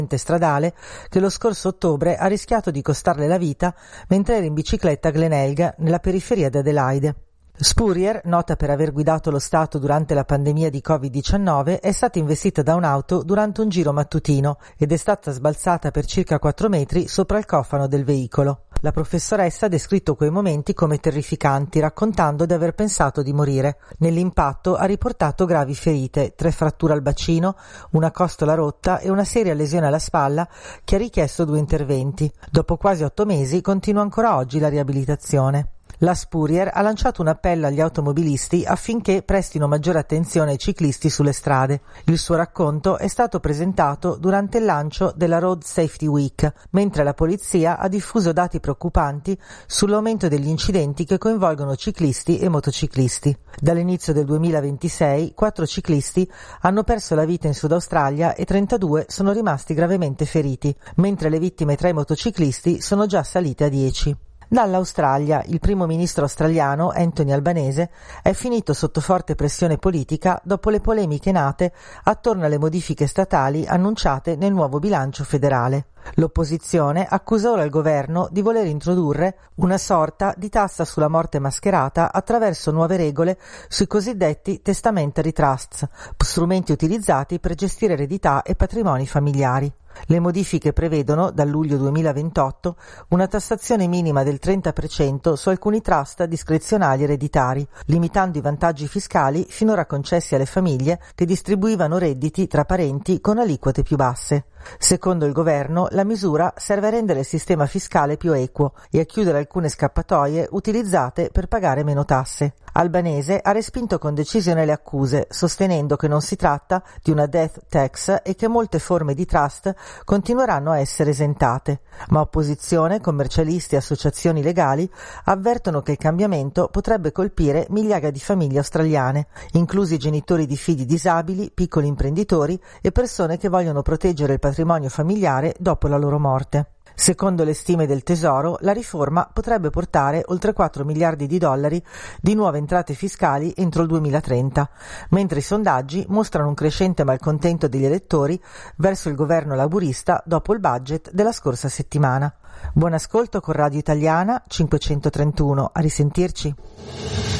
stradale che lo scorso ottobre ha rischiato di costarle la vita mentre era in bicicletta a Glen Elg, nella periferia di Adelaide. Spurrier, nota per aver guidato lo Stato durante la pandemia di Covid-19, è stata investita da un'auto durante un giro mattutino ed è stata sbalzata per circa 4 metri sopra il cofano del veicolo. La professoressa ha descritto quei momenti come terrificanti, raccontando di aver pensato di morire. Nell'impatto ha riportato gravi ferite, 3 fratture al bacino, una costola rotta e una seria lesione alla spalla che ha richiesto 2 interventi. Dopo quasi 8 mesi continua ancora oggi la riabilitazione. La Spurrier ha lanciato un appello agli automobilisti affinché prestino maggiore attenzione ai ciclisti sulle strade. Il suo racconto è stato presentato durante il lancio della Road Safety Week, mentre la polizia ha diffuso dati preoccupanti sull'aumento degli incidenti che coinvolgono ciclisti e motociclisti. Dall'inizio del 2026, 4 ciclisti hanno perso la vita in Sud Australia e 32 sono rimasti gravemente feriti, mentre le vittime tra i motociclisti sono già salite a 10. Dall'Australia, il primo ministro australiano, Anthony Albanese, è finito sotto forte pressione politica dopo le polemiche nate attorno alle modifiche statali annunciate nel nuovo bilancio federale. L'opposizione accusa ora il governo di voler introdurre una sorta di tassa sulla morte mascherata attraverso nuove regole sui cosiddetti testamentary trusts, strumenti utilizzati per gestire eredità e patrimoni familiari. Le modifiche prevedono, dal luglio 2028, una tassazione minima del 30% su alcuni trust discrezionali ereditari, limitando i vantaggi fiscali finora concessi alle famiglie che distribuivano redditi tra parenti con aliquote più basse. Secondo il governo, la misura serve a rendere il sistema fiscale più equo e a chiudere alcune scappatoie utilizzate per pagare meno tasse. Albanese ha respinto con decisione le accuse, sostenendo che non si tratta di una death tax e che molte forme di trust continueranno a essere esentate, ma opposizione, commercialisti e associazioni legali avvertono che il cambiamento potrebbe colpire migliaia di famiglie australiane, inclusi genitori di figli disabili, piccoli imprenditori e persone che vogliono proteggere il patrimonio familiare dopo la loro morte. Secondo le stime del Tesoro, la riforma potrebbe portare oltre 4 miliardi di dollari di nuove entrate fiscali entro il 2030, mentre i sondaggi mostrano un crescente malcontento degli elettori verso il governo laburista dopo il budget della scorsa settimana. Buon ascolto con Radio Italiana 531, a risentirci.